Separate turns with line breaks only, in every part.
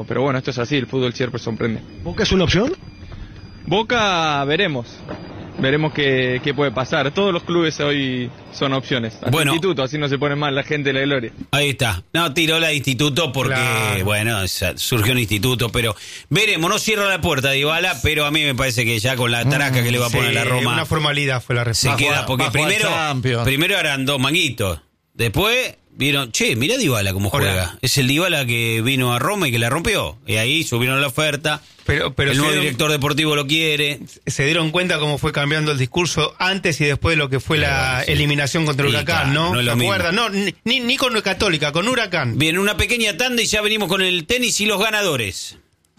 Pero bueno, esto es así, el fútbol siempre sorprende.
¿Boca es una opción?
Boca, veremos qué puede pasar. Todos los clubes hoy son opciones. Hasta
Bueno,
Instituto, así no se pone mal la gente de la Gloria.
Ahí está. No, tiró la de Instituto porque,
Claro.
bueno, surgió un Instituto, pero veremos, no cierra la puerta Dybala, pero a mí me parece que ya con la taraca que le va a poner la Roma
Una formalidad fue la
se
respuesta.
queda, porque
va a jugar Champions.
primero eran 2 manguitos, después vieron, mirá Dybala cómo juega, es el Dybala que vino a Roma y que la rompió, y ahí subieron la oferta,
Pero
el nuevo director deportivo lo quiere.
se dieron cuenta cómo fue cambiando el discurso antes y después de lo que fue la eliminación contra el
Sí,
Huracán,
claro,
¿no?
no es lo
¿Se
mismo.
acuerdan? No, ni con Católica, con Huracán.
Bien, una pequeña tanda y ya venimos con el tenis y los ganadores.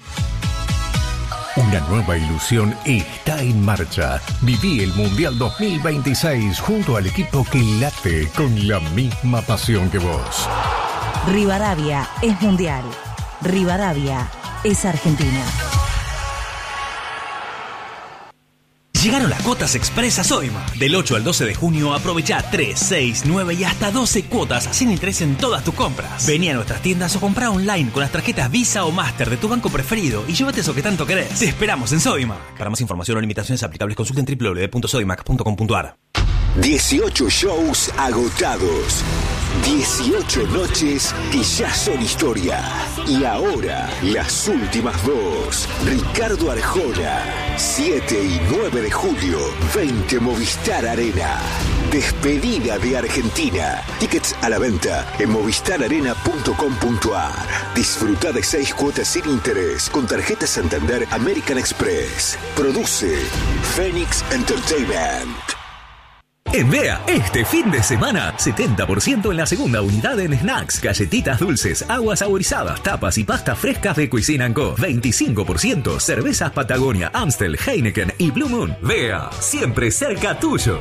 Una nueva ilusión está en marcha. Viví el Mundial 2026 junto al equipo que late con la misma pasión que vos.
Rivadavia es mundial. Rivadavia es Argentina.
Llegaron las cuotas express a Sodimac. Del 8 al 12 de junio aprovecha 3, 6, 9 y hasta 12 cuotas sin interés en todas tus compras. Vení a nuestras tiendas o comprá online con las tarjetas Visa o Master de tu banco preferido y llévate eso que tanto querés. Te esperamos en Sodimac. Para más información o limitaciones aplicables consulten www.sodimac.com.ar.
18 shows agotados. 18 noches que ya son historia. Y ahora, las últimas dos. Ricardo Arjona, 7 y 9 de julio, 20 Movistar Arena. Despedida de Argentina. Tickets a la venta en movistararena.com.ar. Disfruta de 6 cuotas sin interés con tarjeta Santander American Express. Produce Phoenix Entertainment.
En Vea, este fin de semana, 70% en la segunda unidad en snacks, galletitas dulces, aguas saborizadas, tapas y pastas frescas de Cuisine & Co. 25% cervezas Patagonia, Amstel, Heineken y Blue Moon. Vea, siempre cerca tuyo.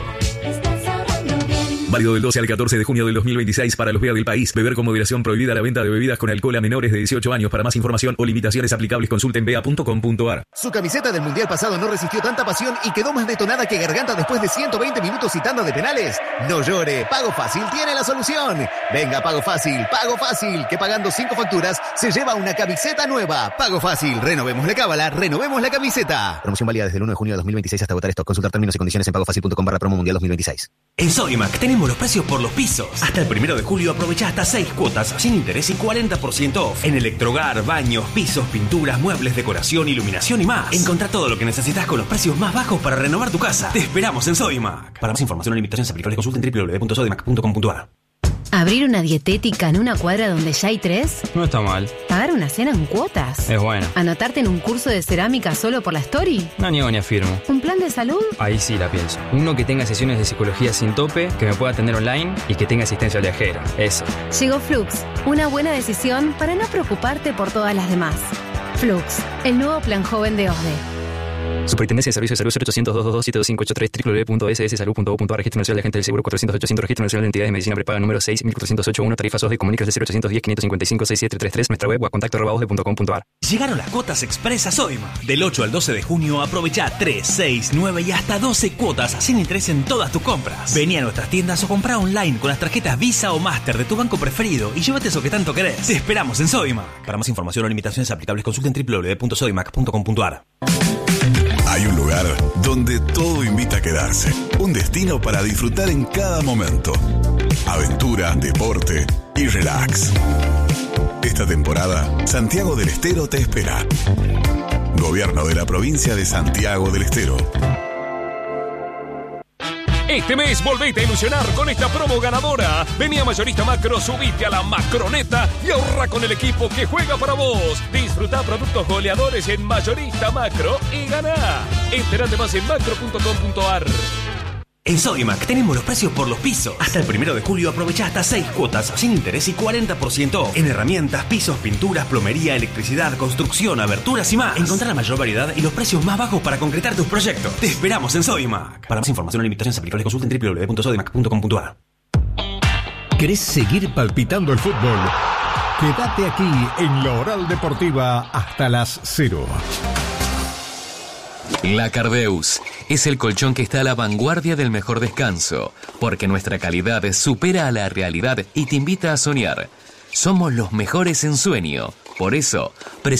Válido del 12 al 14 de junio del 2026 para los Vea del país. Beber con moderación, prohibida la venta de bebidas con alcohol a menores de 18 años. Para más información o limitaciones aplicables consulten vea.com.ar.
Su camiseta del Mundial pasado no resistió tanta pasión y quedó más detonada que Garganta después de 120 minutos y tanda de penales. No llore, Pago Fácil tiene la solución. Venga, Pago Fácil, que pagando 5 facturas se lleva una camiseta nueva. Pago Fácil, renovemos la cábala, renovemos la camiseta. Promoción válida desde el 1 de junio de 2026 hasta agotar stock. Consultar términos y condiciones en pagofacil.com/promo mundial 2026.
En Sodimac tenemos los precios por los pisos. Hasta el 1 de julio aprovecha hasta 6 cuotas sin interés y 40% off. En electrohogar, baños, pisos, pinturas, muebles, decoración, iluminación y más. Encontrá todo lo que necesitas con los precios más bajos para renovar tu casa. Te esperamos en Sodimac. Para más información o limitaciones aplicables consulten www.sodimac.com.ar.
¿Abrir una dietética en una cuadra donde ya hay 3?
No está mal,
¿Pagar una cena en cuotas?
es bueno.
¿Anotarte en un curso de cerámica solo por la story?
No niego ni afirmo.
¿Un plan de salud?
Ahí sí la pienso. Uno que tenga sesiones de psicología sin tope, que me pueda atender online y que tenga asistencia al viajero. Eso.
Llegó Flux, una buena decisión para no preocuparte por todas las demás. Flux, el nuevo plan joven de OSDE.
Superintendencia de Servicios de Salud 0800-222-7583 www.sssalud.gov.ar. Registro Nacional de Agentes del Seguro 400-800. Registro Nacional de Entidades de Medicina Prepaga número 6.408-1. Tarifas OSDE. Comunicas de 0810-555-6733. Nuestra web o a contacto@osde.com.ar.
Llegaron las cuotas express a Sodimac. Del 8 al 12 de junio aprovecha 3, 6, 9 y hasta 12 cuotas sin interés en todas tus compras. Vení a nuestras tiendas o comprá online con las tarjetas Visa o Master de tu banco preferido y llévate eso que tanto querés. Te esperamos en Sodimac. Para más información o limitaciones aplicables consulten www.sodimac.com.ar.
Hay un lugar donde todo invita a quedarse. Un destino para disfrutar en cada momento. Aventura, deporte y relax. Esta temporada, Santiago del Estero te espera. Gobierno de la provincia de Santiago del Estero.
Este mes volvete a ilusionar con esta promo ganadora. Vení a Mayorista Macro, subite a la Macroneta y ahorra con el equipo que juega para vos. Disfruta productos goleadores en Mayorista Macro y ganá. Entérate más en macro.com.ar.
En Sodimac tenemos los precios por los pisos. Hasta el 1 de julio aprovecha hasta 6 cuotas sin interés y 40% off. En herramientas, pisos, pinturas, plomería, electricidad, construcción, aberturas y más. Encontrá la mayor variedad y los precios más bajos para concretar tus proyectos. Te esperamos en Sodimac. Para más información o limitaciones aplicables consulten www.sodimac.com.ar.
¿Querés seguir palpitando el fútbol? Quédate aquí en la Oral Deportiva hasta las 0.
La Cardeus es el colchón que está a la vanguardia del mejor descanso, porque nuestra calidad supera a la realidad y te invita a soñar. Somos los mejores en sueño, Por eso,